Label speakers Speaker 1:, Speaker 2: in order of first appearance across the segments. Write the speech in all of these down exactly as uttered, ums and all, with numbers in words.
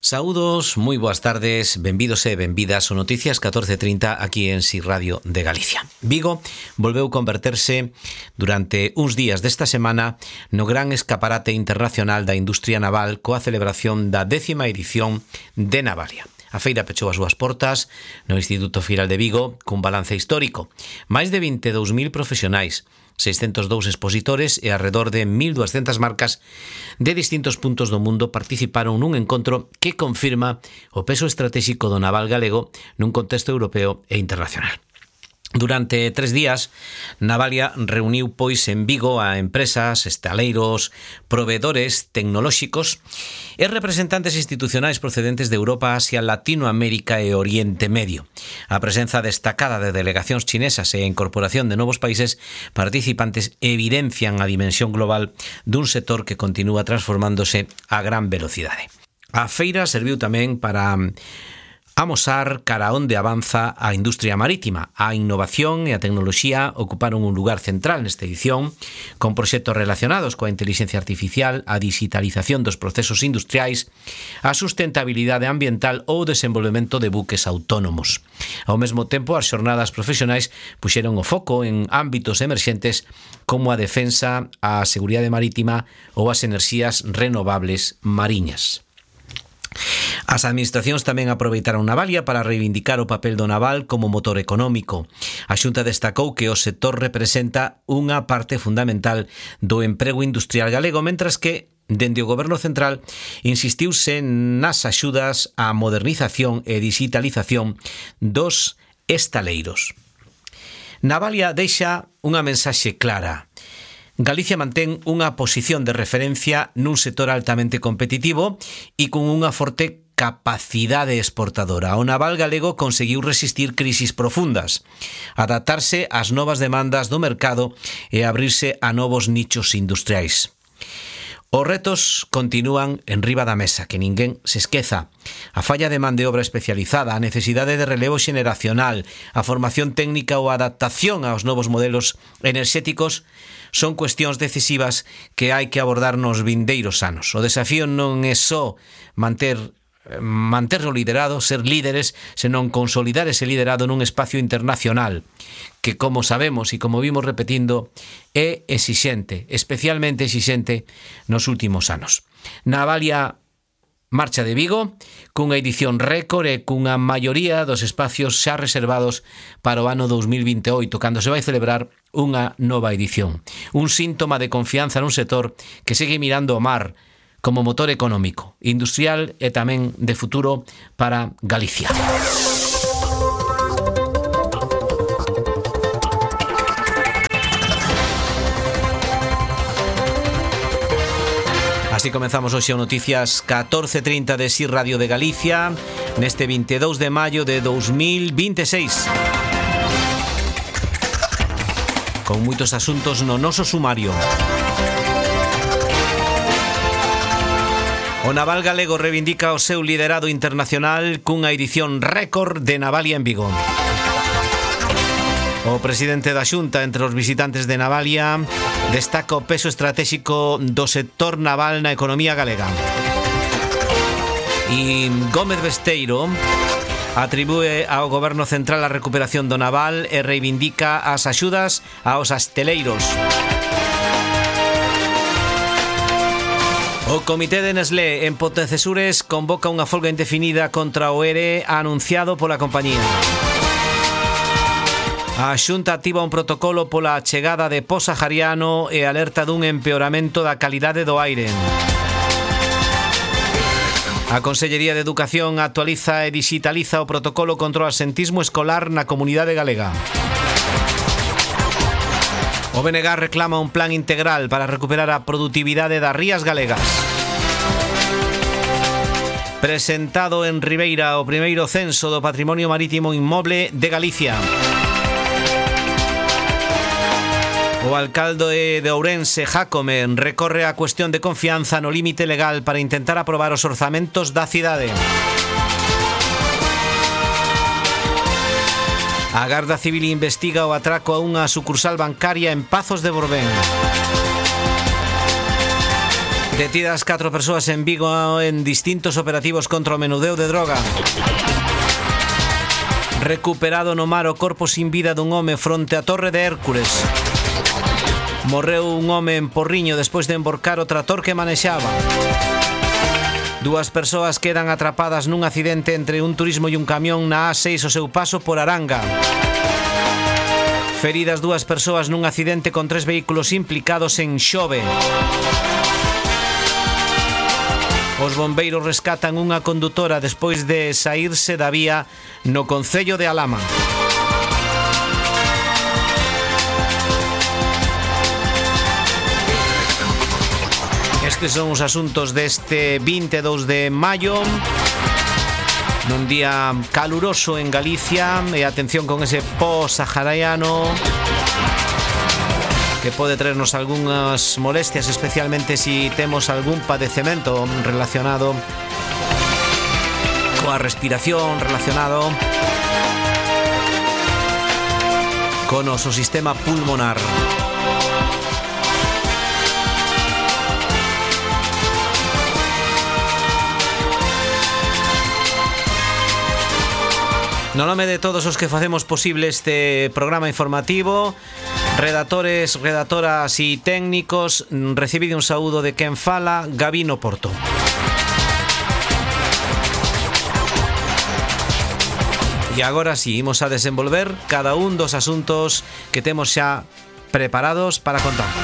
Speaker 1: Saúdos, moi boas tardes, benvidos e benvidas ao Noticias catorce trinta aquí en Si Radio de Galicia. Vigo volveu converterse durante uns días desta semana no gran escaparate internacional da industria naval coa celebración da décima edición de Navalia. A feira pechou as súas portas no Instituto Firal de Vigo cun balance histórico. Máis de vinte e dous mil profesionais, seiscentos e dous expositores e alrededor de mil duascentas marcas de distintos puntos do mundo participaron nun encontro que confirma o peso estratégico do naval galego nun contexto europeo e internacional. Durante tres días, Navalia reuniu pois en Vigo a empresas, estaleiros, proveedores tecnolóxicos e representantes institucionais procedentes de Europa, Asia, Latinoamérica e Oriente Medio. A presenza destacada de delegacións chinesas e a incorporación de novos países participantes evidencian a dimensión global dun sector que continúa transformándose a gran velocidade. A feira serviu tamén para amosar cara onde avanza a industria marítima. A innovación e a tecnoloxía ocuparon un lugar central nesta edición, con proxectos relacionados coa inteligencia artificial, a digitalización dos procesos industriais, a sustentabilidade ambiental ou o desenvolvemento de buques autónomos. Ao mesmo tempo, as xornadas profesionais puxeron o foco en ámbitos emerxentes como a defensa, a seguridade marítima ou as enerxías renovables mariñas. As administracións tamén aproveitaron Navalia para reivindicar o papel do naval como motor económico. A Xunta destacou que o sector representa unha parte fundamental do emprego industrial galego, mentras que, dende o Goberno Central, insistiuse nas axudas á modernización e digitalización dos estaleiros. Navalia deixa unha mensaxe clara. Galicia mantén unha posición de referencia nun sector altamente competitivo e con unha forte capacidade exportadora. O naval galego conseguiu resistir crisis profundas, adaptarse ás novas demandas do mercado e abrirse a novos nichos industriais. Os retos continúan en riba da mesa, que ninguén se esqueza. A falla de man de obra especializada, a necesidade de relevo xeneracional, a formación técnica ou a adaptación aos novos modelos enerxéticos son cuestións decisivas que hai que abordar nos vindeiros anos. O desafío non é só manter manter o liderado, ser líderes, senón consolidar ese liderado nun espacio internacional que, como sabemos e como vimos repetindo, é exixente, especialmente exixente nos últimos anos. Navalia marcha de Vigo cunha edición récord e cunha maioría dos espacios xa reservados para o ano dous mil vinte e oito, cando se vai celebrar unha nova edición. Un síntoma de confianza nun sector que segue mirando o mar como motor económico, industrial e tamén de futuro para Galicia. Así comenzamos hoxe o Noticias catorce trinta de Si Radio de Galicia neste vinte e dous de maio de dous mil vinte e seis. Con moitos asuntos no noso sumario. O naval galego reivindica o seu liderado internacional cunha edición récord de Navalia en Vigo. O presidente da Xunta, entre os visitantes de Navalia, destaca o peso estratégico do sector naval na economía galega. E Gómez Besteiro atribúe ao Goberno Central a recuperación do naval e reivindica as axudas aos asteleiros. O Comité de Nestlé en Pontecesures convoca unha folga indefinida contra o E R E anunciado pola compañía. A Xunta activa un protocolo pola chegada de posahariano e alerta dun empeoramento da calidade do aire. A Consellería de Educación actualiza e digitaliza o protocolo contra o absentismo escolar na comunidade galega. O B N G reclama un plan integral para recuperar a produtividade das rías galegas. Presentado en Ribeira o primeiro censo do patrimonio marítimo inmoble de Galicia. O alcalde de Ourense, Jácome, recorre a cuestión de confianza no límite legal para intentar aprobar os orzamentos da cidade. A Garda Civil investiga o atraco a unha sucursal bancaria en Pazos de Borbén. Detidas catro persoas en Vigo en distintos operativos contra o menudeo de droga. Recuperado no mar o corpo sin vida dun home fronte á Torre de Hércules. Morreu un home en Porriño despois de emborcar o trator que manexaba. Dúas persoas quedan atrapadas nun accidente entre un turismo e un camión na A seis o seu paso por Aranga. Feridas dúas persoas nun accidente con tres vehículos implicados en Xove. Os bombeiros rescatan unha condutora despois de saírse da vía no concello de Alama. Estes son os asuntos deste vinte e dous de maio, nun día caluroso en Galicia, e atención con ese po-sahariano que pode traernos algunhas molestias, especialmente si temos algún padecemento relacionado coa respiración, relacionado con o noso sistema pulmonar. No nome de todos os que facemos posible este programa informativo, redactores, redactoras e técnicos, recibide un saúdo de quen fala, Gabino Porto. E agora si, imos a desenvolver cada un dos asuntos que temos xa preparados para contar.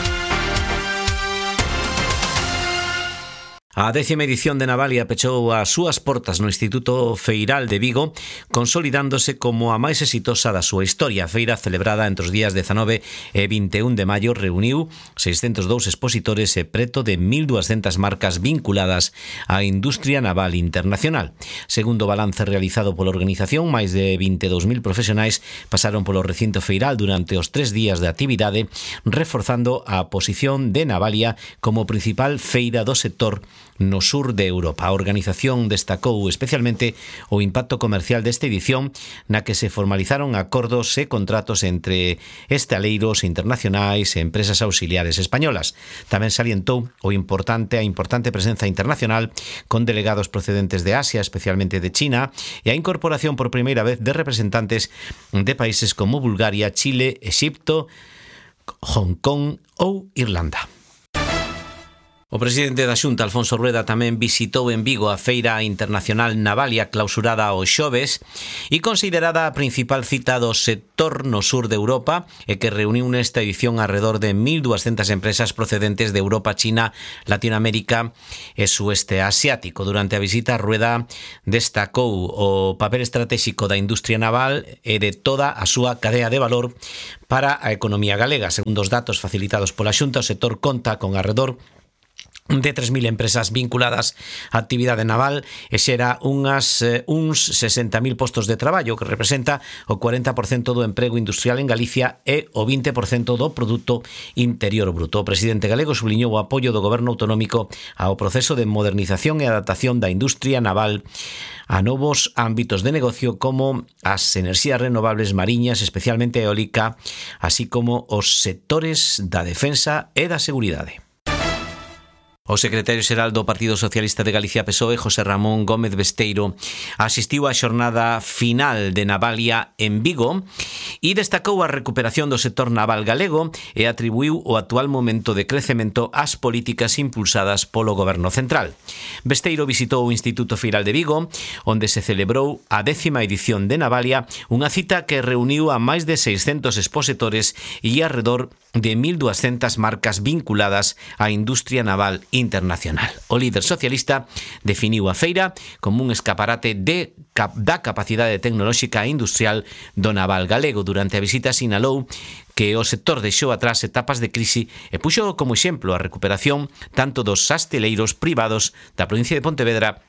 Speaker 1: A décima edición de Navalia pechou as súas portas no Instituto Feiral de Vigo, consolidándose como a máis exitosa da súa historia. A feira, celebrada entre os días dezanove e vinte e un de maio, reuniu seiscentos e dous expositores e preto de mil duascentas marcas vinculadas á industria naval internacional. Segundo o balance realizado pola organización, máis de vinte e dous mil profesionais pasaron polo recinto feiral durante os tres días de actividade, reforzando a posición de Navalia como principal feira do sector no sur de Europa. A organización destacou especialmente o impacto comercial desta edición, na que se formalizaron acordos e contratos entre estaleiros internacionais e empresas auxiliares españolas. Tamén salientou o importante a importante presenza internacional con delegados procedentes de Asia, especialmente de China, e a incorporación por primeira vez de representantes de países como Bulgaria, Chile, Exipto, Hong Kong ou Irlanda. O presidente da Xunta, Alfonso Rueda, tamén visitou en Vigo a Feira Internacional Navalia, clausurada os xoves e considerada a principal cita do sector no sur de Europa, e que reuniu nesta edición alrededor de mil duascentas empresas procedentes de Europa, China, Latinoamérica e Sueste Asiático. Durante a visita, Rueda destacou o papel estratégico da industria naval e de toda a súa cadea de valor para a economía galega. Segundo os datos facilitados pola Xunta, o sector conta con alrededor de tres mil empresas vinculadas á actividade naval e xera unhas, eh, uns sesenta mil postos de traballo, que representa o cuarenta por cento do emprego industrial en Galicia e o vinte por cento do Produto Interior Bruto. O presidente galego subliñou o apoio do goberno autonómico ao proceso de modernización e adaptación da industria naval a novos ámbitos de negocio como as enerxías renovables mariñas, especialmente eólica, así como os sectores da defensa e da seguridade. O secretario xeral do Partido Socialista de Galicia P S O E, José Ramón Gómez Besteiro, asistiu á xornada final de Navalia en Vigo e destacou a recuperación do sector naval galego e atribuiu o actual momento de crecemento ás políticas impulsadas polo Goberno Central. Besteiro visitou o Instituto Feiral de Vigo, onde se celebrou a décima edición de Navalia, unha cita que reuniu a máis de seiscentos expositores e alrededor de mil duascentas marcas vinculadas á industria naval internacional. O líder socialista definiu a feira como un escaparate de, da capacidade tecnolóxica e industrial do naval galego. Durante a visita sinalou que o sector deixou atrás etapas de crise e puxo como exemplo a recuperación tanto dos asteleiros privados da provincia de Pontevedra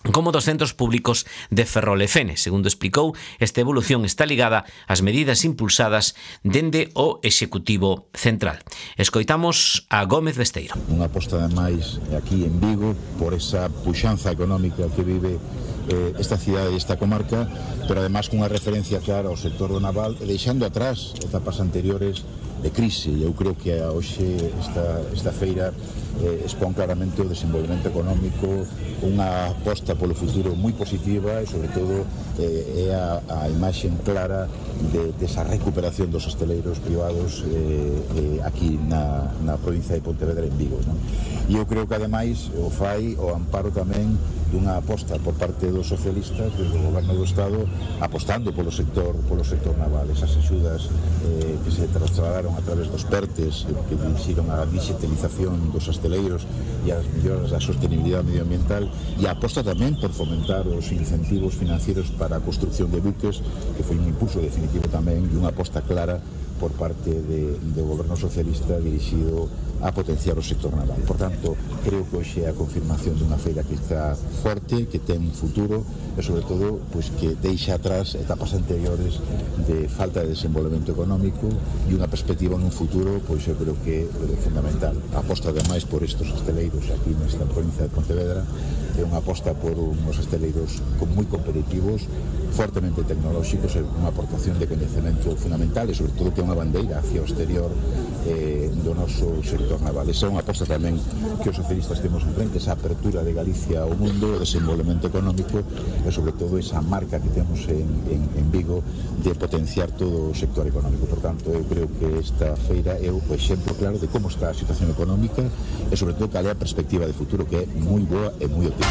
Speaker 1: como dos centros públicos de Ferrol e Fene. Segundo explicou, esta evolución está ligada ás medidas impulsadas dende o Executivo Central. Escoitamos a Gómez Besteiro.
Speaker 2: Unha aposta ademais aquí en Vigo por esa puxanza económica que vive eh, esta cidade e esta comarca, pero ademais cunha referencia clara ao sector do naval e deixando atrás etapas anteriores de crise. Eu creo que hoxe esta, esta feira eh, expón claramente o desenvolvemento económico, unha aposta polo futuro moi positiva e, sobre todo, eh, é a, a imaxe clara de, desa recuperación dos hosteleiros privados eh, eh, aquí na, na provincia de Pontevedra en Vigo, non? E eu creo que, ademais, o fai o amparo tamén dunha aposta por parte dos socialistas do Goberno do Estado apostando polo sector polo sector naval, esas axudas eh, que se trasladaron a través dos PERTES eh, que dirixiron a digitalización dos hosteleiros e as melloras da sostenibilidade medioambiental, e a aposta tamén por fomentar os incentivos financieros para a construcción de buques, que foi un impulso definitivo tamén e unha aposta clara por parte de, do Goberno Socialista dirixido a potenciar o sector naval. Por tanto, creo que hoxe é a confirmación dunha feira que está forte, que ten futuro e, sobre todo, pues, que deixa atrás etapas anteriores de falta de desenvolvemento económico e unha perspectiva nun futuro, pois eu creo que é fundamental. A aposta, ademais, por estes hosteleiros aquí nesta provincia de Pontevedra é unha aposta por uns hosteleiros moi competitivos, fortemente tecnolóxicos, e unha aportación de coñecemento fundamental e, sobre todo, que é unha bandeira hacia o exterior eh, do noso sector naval. Esa é unha aposta tamén que os socialistas temos en frente, esa apertura de Galicia ao mundo, o desenvolvemento económico e, sobre todo, esa marca que temos en, en, en Vigo de potenciar todo o sector económico. Por tanto, eu creo que esta feira é o exemplo claro de como está a situación económica e, sobre todo, cal é a perspectiva de futuro, que é moi boa e moi optimista.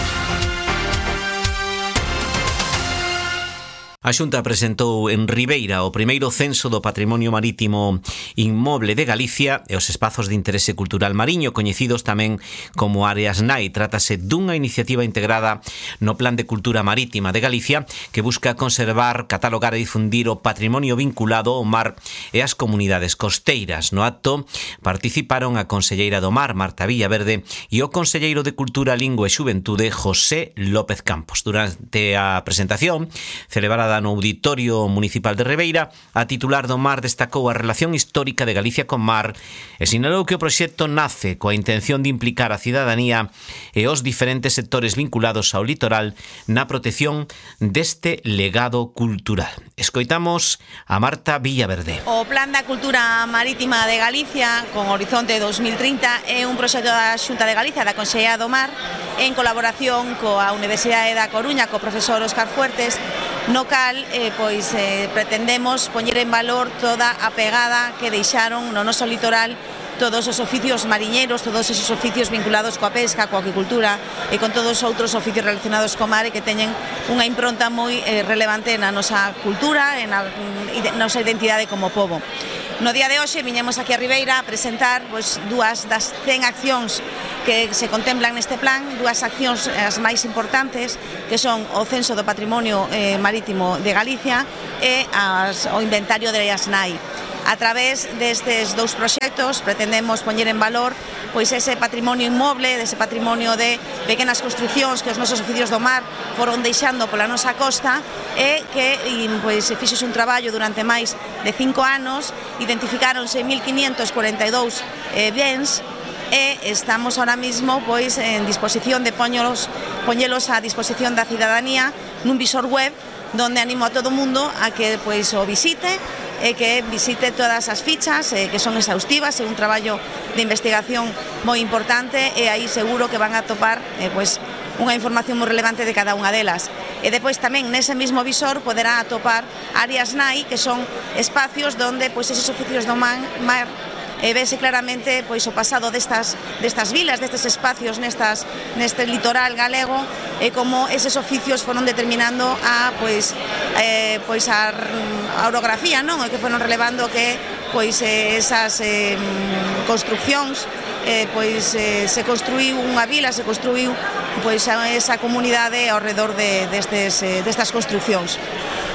Speaker 1: A Xunta presentou en Ribeira o primeiro censo do patrimonio marítimo inmoble de Galicia e os espazos de interese cultural mariño, coñecidos tamén como áreas N A I. Trátase dunha iniciativa integrada no Plan de Cultura Marítima de Galicia que busca conservar, catalogar e difundir o patrimonio vinculado ao mar e ás comunidades costeiras. No acto participaron a conselleira do Mar, Marta Villaverde, e o conselleiro de Cultura, Lingua e Xuventude, José López Campos. Durante a presentación, celebrada no Auditorio Municipal de Ribeira, a titular do Mar destacou a relación histórica de Galicia con mar e sinalou que o proxecto nace coa intención de implicar a cidadanía e os diferentes sectores vinculados ao litoral na protección deste legado cultural. Escoitamos a Marta Villaverde.
Speaker 3: O Plan da Cultura Marítima de Galicia, con horizonte dos mil trinta, é un proxecto da Xunta de Galicia, da Consellería do Mar, en colaboración coa Universidade da Coruña, co profesor Óscar Fuertes, no cal eh, pois, eh, pretendemos poñer en valor toda a pegada que deixaron no noso litoral todos os oficios mariñeiros, todos esos oficios vinculados coa pesca, coa aquicultura e con todos os outros oficios relacionados co mar e que teñen unha impronta moi eh, relevante na nosa cultura e na, na nosa identidade como pobo. No día de hoxe viñemos aquí a Ribeira a presentar pois, dúas das cen accións que se contemplan neste plan, dúas accións as máis importantes, que son o censo do patrimonio eh, marítimo de Galicia e as, o inventario de áreas N A I. A través destes dous proxectos pretendemos poñer en valor pois ese patrimonio inmoble, dese patrimonio de pequenas construcións que os nosos oficios do mar foron deixando pola nosa costa e que pois, fixose un traballo durante máis de cinco anos, identificáronse mil quinientos cuarenta e dous eh, bens e estamos ahora mismo pois en disposición de poñelos, poñelos a disposición da cidadanía nun visor web donde animo a todo o mundo a que pois o visite e que visite todas as fichas eh, que son exhaustivas, é un traballo de investigación moi importante e aí seguro que van a topar eh, pois, unha información moi relevante de cada unha delas. E depois tamén nese mismo visor poderá atopar áreas N A I, que son espacios donde pois, eses oficios do man, mar e vese claramente pois, o pasado destas, destas vilas, destes espacios nestas, neste litoral galego e como eses oficios foron determinando a, pois, eh, pois a, a orografía, non? E que foron relevando que pois, eh, esas eh, construccións eh, pois, eh, se construiu unha vila, se construiu pois, esa comunidade ao redor de, destes, eh, destas construccións.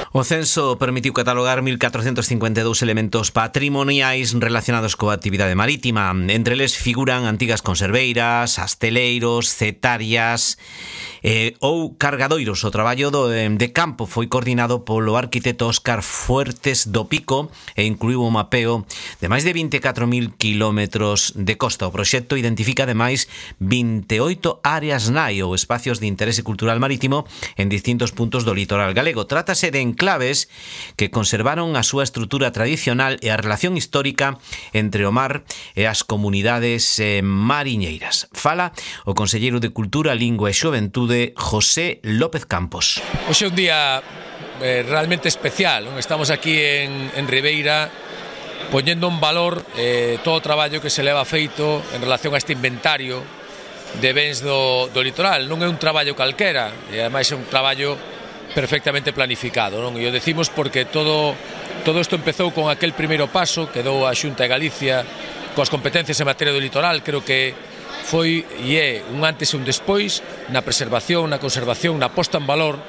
Speaker 1: O censo permitiu catalogar mil catrocentos cincuenta e dous elementos patrimoniais relacionados coa actividade marítima. Entre eles figuran antigas conserveiras, asteleiros, cetarias eh, ou cargadoiros. O traballo do, de campo foi coordinado polo arquitecto Óscar Fuertes do Pico e incluiu o mapeo de máis de vinte e catro mil kilómetros de costa. O proxecto identifica ademais vinte e oito áreas N A I ou espacios de interese cultural marítimo en distintos puntos do litoral galego. Trátase de enclaves que conservaron a súa estrutura tradicional e a relación histórica entre o mar e as comunidades eh, mariñeiras. Fala o conselleiro de Cultura, Lingua e Xoventude, José López Campos.
Speaker 4: Hoxe é un día eh, realmente especial, non? Estamos aquí en, en Ribeira poñendo en valor eh, todo o traballo que se leva feito en relación a este inventario de bens do, do litoral. Non é un traballo calquera, e ademais é un traballo perfectamente planificado, non? E o decimos porque todo todo isto empezou con aquel primeiro paso que dou a Xunta de Galicia coas competencias en materia do litoral. Creo que foi e é un antes e un despois na preservación, na conservación, na posta en valor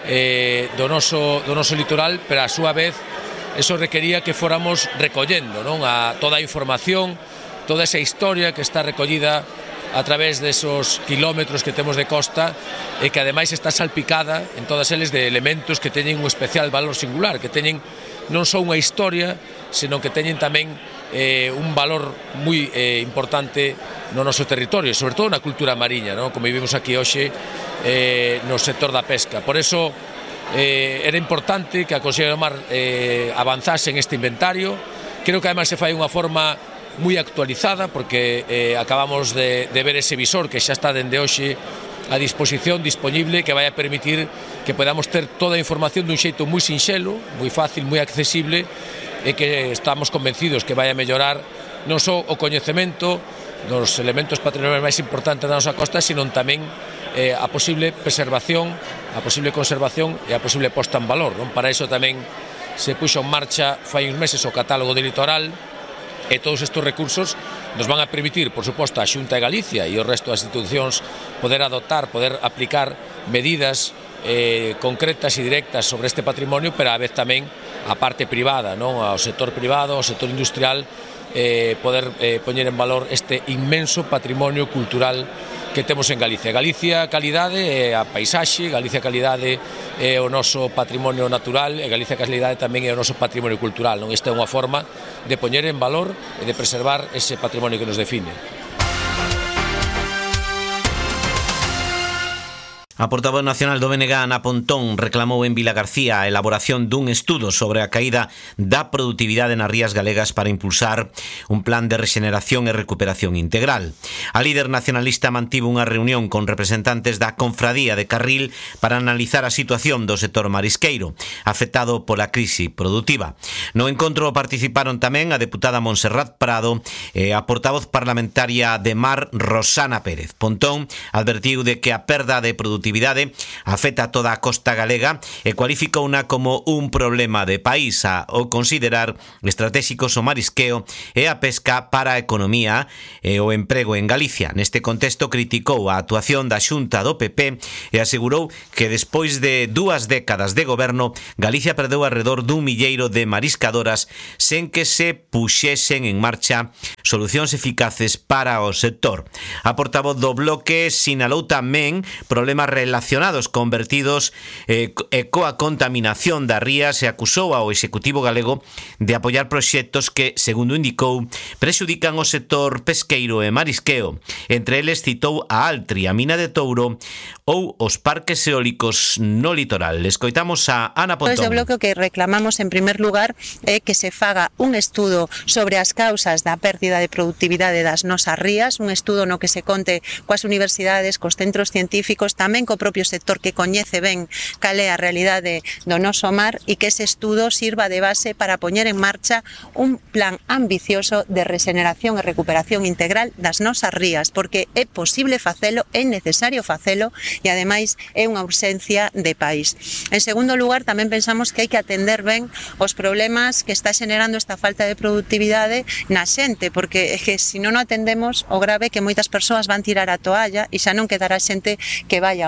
Speaker 4: eh, do, noso, do noso litoral, pero a súa vez eso requería que fóramos recollendo, non? A toda a información, toda esa historia que está recollida a través desos kilómetros que temos de costa e que ademais está salpicada en todas eles de elementos que teñen un especial valor singular, que teñen non só unha historia, senón que teñen tamén eh, un valor moi eh, importante no noso territorio, sobre todo na cultura mariña, non? Como vivimos aquí hoxe eh, no sector da pesca. Por eso eh, era importante que a Consellería do Mar eh, avanzase en este inventario. Creo que ademais se fai unha forma moi actualizada, porque eh, acabamos de, de ver ese visor que xa está dende hoxe a disposición, disponible, que vai a permitir que podamos ter toda a información dun xeito moi sinxelo, moi fácil, moi accesible, e que estamos convencidos que vai a mellorar non só o coñecemento dos elementos patrimoniais máis importantes da nosa costa, sino tamén eh, a posible preservación, a posible conservación e a posible posta en valor, non? Para iso tamén se puxo en marcha fai uns meses o catálogo de litoral, e todos estes recursos nos van a permitir, por suposto, a Xunta de Galicia e o resto das institucións poder adoptar, poder aplicar medidas eh, concretas e directas sobre este patrimonio, pero a vez tamén a parte privada, non? Ao sector privado, ao sector industrial, eh, poder eh, poñer en valor este inmenso patrimonio cultural que temos en Galicia. Galicia calidade é a paisaxe, Galicia calidade é o noso patrimonio natural e Galicia calidade tamén é o noso patrimonio cultural, non? Esta é unha forma de poñer en valor e de preservar ese patrimonio que nos define.
Speaker 1: A portavoz nacional do B N G, Ana Pontón, reclamou en Vilagarcía a elaboración dun estudo sobre a caída da produtividade nas rías galegas para impulsar un plan de rexeneración e recuperación integral. A líder nacionalista mantivo unha reunión con representantes da Confradía de Carril para analizar a situación do sector marisqueiro, afectado pola crise produtiva. No encontro participaron tamén a deputada Montserrat Prado e a portavoz parlamentaria de Mar, Rosana Pérez. Pontón advertiu de que a perda de produtividade afecta a toda a costa galega e cualificouna como un problema de país ao considerar estratégicos o marisqueo e a pesca para a economía e o emprego en Galicia. Neste contexto criticou a actuación da Xunta do P P e asegurou que despois de dúas décadas de goberno, Galicia perdeu alrededor dun milleiro de mariscadoras sen que se puxesen en marcha solucións eficaces para o sector. A portavoz do Bloque sinalou tamén problemas relacionados con vertidos eh, e coa contaminación das rías e acusou ao Executivo galego de apoiar proxectos que, segundo indicou, prexudican o sector pesqueiro e marisqueo. Entre eles citou a Altri, a mina de Touro ou os parques eólicos no litoral. Escoitamos a Ana Pontón.
Speaker 5: Desde o Bloque o que reclamamos en primer lugar é que se faga un estudo sobre as causas da pérdida de productividade das nosas rías, un estudo no que se conte coas universidades, cos centros científicos, tamén co propio sector que coñece ben cal é a realidade do noso mar e que ese estudo sirva de base para poñer en marcha un plan ambicioso de rexeneración e recuperación integral das nosas rías, porque é posible facelo, é necesario facelo e ademais é unha urxencia de país. En segundo lugar, tamén pensamos que hai que atender ben os problemas que está xenerando esta falta de productividade na xente, porque é que se non o atendemos, o grave é que moitas persoas van tirar a toalla e xa non quedará xente que vai a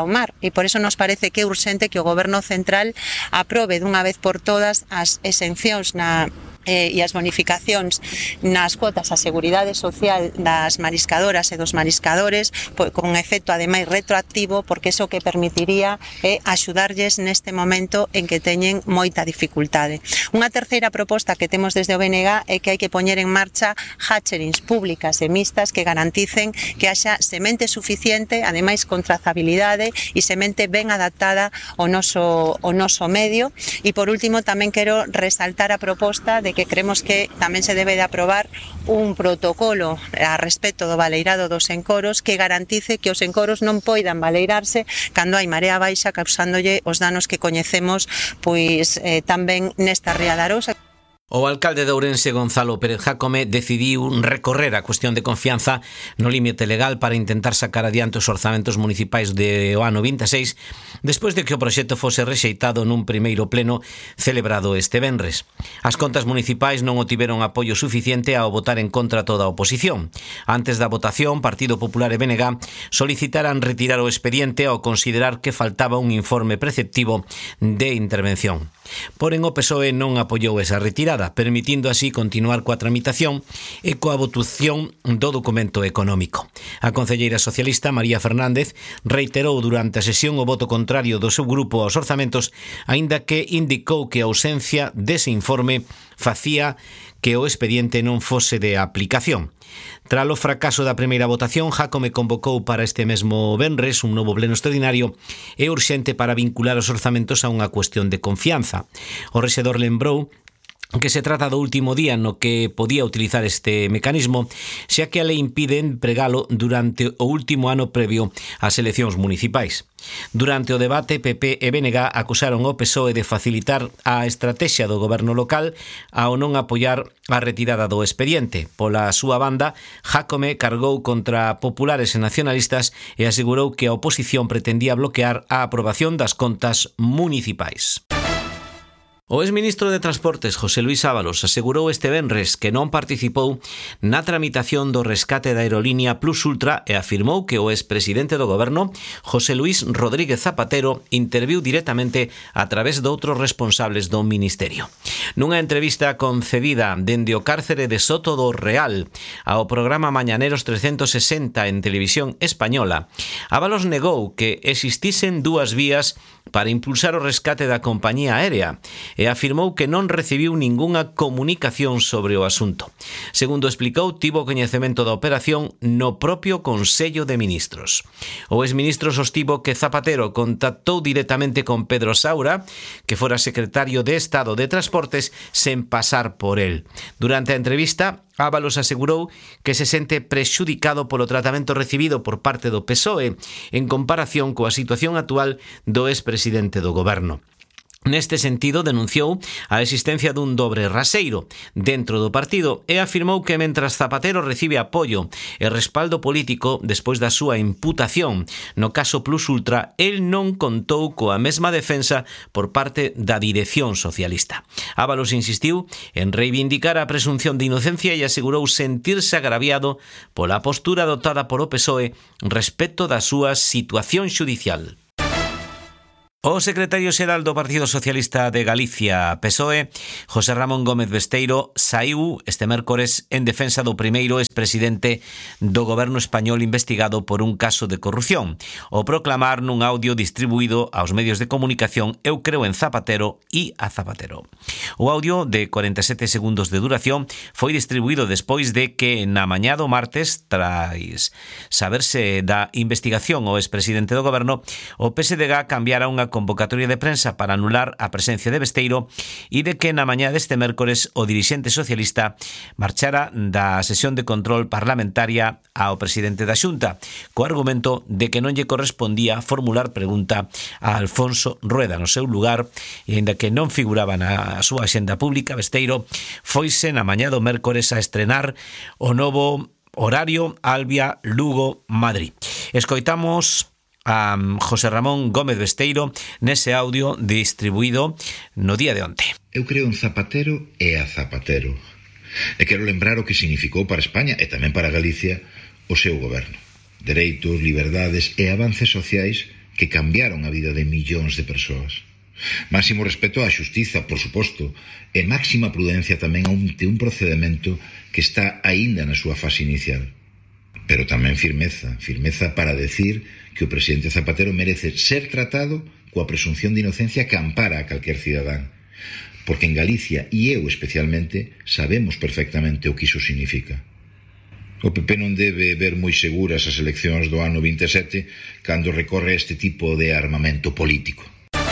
Speaker 5: ao mar, e por eso nos parece que é urxente que o Goberno Central aprobe dunha vez por todas as exencións na Eh, e as bonificacións nas cuotas a seguridade social das mariscadoras e dos mariscadores, pois, con efecto ademais retroactivo, porque iso que permitiría é eh, axudarlles neste momento en que teñen moita dificultade. Unha terceira proposta que temos desde o B N G é que hai que poñer en marcha hatcherings públicas e mixtas que garanticen que haxa semente suficiente, ademais con trazabilidade e semente ben adaptada ao noso, ao noso medio. E por último tamén quero resaltar a proposta de que creemos que tamén se debe de aprobar un protocolo a respecto do baleirado dos encoros que garantice que os encoros non poidan baleirarse cando hai marea baixa, causándolle os danos que coñecemos pois eh, tamén nesta ría de Arousa.
Speaker 1: O alcalde de Ourense, Gonzalo Pérez Jácome, decidiu recorrer a cuestión de confianza no límite legal para intentar sacar adiante os orzamentos municipais de o ano vinte e seis, despois de que o proxecto fose rexeitado nun primeiro pleno celebrado este venres. As contas municipais non obtiveron apoio suficiente ao votar en contra toda a oposición. Antes da votación, Partido Popular e B N G solicitaran retirar o expediente ao considerar que faltaba un informe preceptivo de intervención. Porén, o P S O E non apoiou esa retirada, permitindo así continuar coa tramitación e coa votación do documento económico. A concelleira socialista María Fernández reiterou durante a sesión o voto contrario do seu grupo aos orzamentos, aínda que indicou que a ausencia dese informe facía que o expediente non fose de aplicación. Tras o fracaso da primeira votación, Jácome convocou para este mesmo venres un novo pleno extraordinario e urxente para vincular os orzamentos a unha cuestión de confianza. O rexedor lembrou que se trata do último día no que podía utilizar este mecanismo, xa que a lei impide empregalo durante o último ano previo ás eleccións municipais. Durante o debate, P P e B N G acusaron o P S O E de facilitar a estrategia do goberno local ao non apoiar a retirada do expediente. Pola súa banda, Jácome cargou contra populares e nacionalistas e asegurou que a oposición pretendía bloquear a aprobación das contas municipais. O exministro de Transportes, José Luis Ábalos, asegurou este venres que non participou na tramitación do rescate da aerolínea Plus Ultra e afirmou que o expresidente do goberno, José Luis Rodríguez Zapatero, interviu directamente a través de outros responsables do ministerio. Nunha entrevista concedida dende o cárcere de Soto do Real ao programa Mañaneros trescentos sesenta en Televisión Española, Ábalos negou que existisen dúas vías para impulsar o rescate da compañía aérea e afirmou que non recibiu ningunha comunicación sobre o asunto. Segundo explicou, tivo coñecemento da operación no propio Consello de Ministros. O exministro sostivo que Zapatero contactou directamente con Pedro Saura, que fora secretario de Estado de Transportes, sen pasar por él. Durante a entrevista, Ábalos asegurou que se sente prexudicado polo tratamento recibido por parte do P S O E en comparación coa situación actual do expresidente do goberno. Neste sentido, denunciou a existencia dun dobre raseiro dentro do partido e afirmou que mentras Zapatero recibe apoio e respaldo político despois da súa imputación no caso Plus Ultra, el non contou coa mesma defensa por parte da dirección socialista. Ábalos insistiu en reivindicar a presunción de inocencia e asegurou sentirse agraviado pola postura adoptada por o P S O E respecto da súa situación xudicial. O secretario xeral do Partido Socialista de Galicia, P S O E, José Ramón Gómez Besteiro, saiu este mércores en defensa do primeiro expresidente do goberno español investigado por un caso de corrupción, o proclamar nun audio distribuído aos medios de comunicación "Eu creo en Zapatero e a Zapatero". O audio de cuarenta e sete segundos de duración foi distribuído despois de que na mañá do martes, tras saberse da investigación o expresidente do goberno, o P S D G cambiara unha convocatoria de prensa para anular a presencia de Besteiro e de que na mañá deste mércores o dirixente socialista marchara da sesión de control parlamentaria ao presidente da Xunta, co argumento de que non lle correspondía formular pregunta a Alfonso Rueda no seu lugar, e aínda que non figuraba na súa axenda pública, Besteiro foise na mañá do mércores a estrenar o novo horario Albia Lugo Madrid. Escoitamos a José Ramón Gómez Besteiro nese audio distribuído no día de onte.
Speaker 6: Eu creo en Zapatero e a Zapatero. E quero lembrar o que significou para España e tamén para Galicia o seu goberno. Dereitos, liberdades e avances sociais que cambiaron a vida de millóns de persoas. Máximo respeto á xustiza, por suposto, e máxima prudencia tamén ante un procedimento que está aínda na súa fase inicial. Pero tamén firmeza, firmeza para decir que o presidente Zapatero merece ser tratado coa presunción de inocencia que ampara a calquer cidadán. Porque en Galicia, e eu especialmente, sabemos perfectamente o que iso significa. O P P non debe ver moi seguras as eleccións do ano vinte e sete cando recorre a este tipo de armamento político.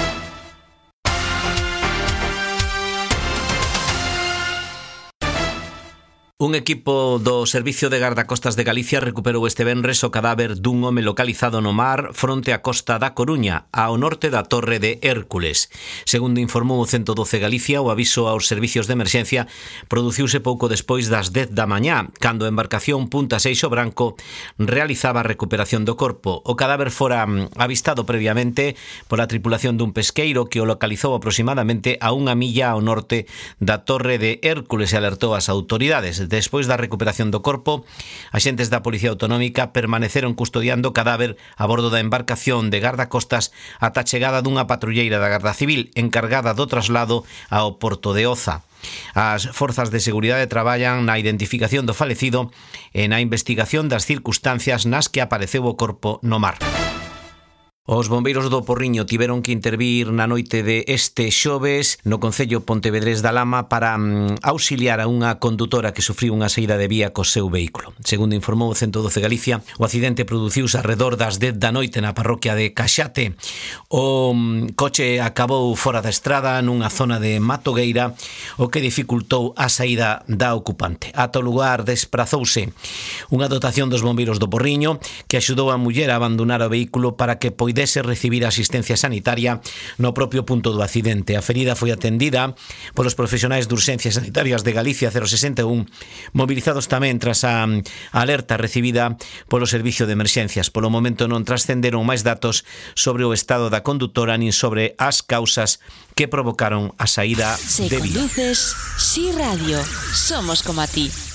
Speaker 1: Un equipo do Servicio de Gardacostas de Galicia recuperou este venres o cadáver dun home localizado no mar fronte á costa da Coruña, ao norte da Torre de Hércules. Segundo informou o ciento doce Galicia, o aviso aos servicios de emerxencia produciuse pouco despois das dez da mañá, cando a embarcación Punta Seixo Branco realizaba a recuperación do corpo. O cadáver fora avistado previamente pola tripulación dun pesqueiro que o localizou aproximadamente a unha milla ao norte da Torre de Hércules e alertou as autoridades. Despois da recuperación do corpo, axentes da Policía Autonómica permaneceron custodiando o cadáver a bordo da embarcación de gardacostas ata a chegada dunha patrulleira da Garda Civil encargada do traslado ao porto de Oza. As forzas de seguridade traballan na identificación do falecido e na investigación das circunstancias nas que apareceu o corpo no mar. Os bombeiros do Porriño tiveron que intervir na noite de este xoves no concello pontevedrés da Lama para um, auxiliar a unha condutora que sufriu unha saída de vía co seu vehículo. Segundo informou o ciento doce Galicia, o accidente produciuse arredor das dez da noite na parroquia de Caxate. O um, coche acabou fora da estrada nunha zona de Matogueira, o que dificultou a saída da ocupante. Ata o lugar desprazouse unha dotación dos bombeiros do Porriño que axudou a muller a abandonar o vehículo para que poidese recibir asistencia sanitaria no propio punto do accidente. A ferida foi atendida polos profesionais de urxencias sanitarias de Galicia cero sesenta e un, movilizados tamén tras a alerta recibida polo servicio de emerxencias. Polo momento non trascenderon máis datos sobre o estado da condutora nin sobre as causas que provocaron a saída
Speaker 7: Se
Speaker 1: de vía.
Speaker 7: conduces, Si Radio, somos como a ti.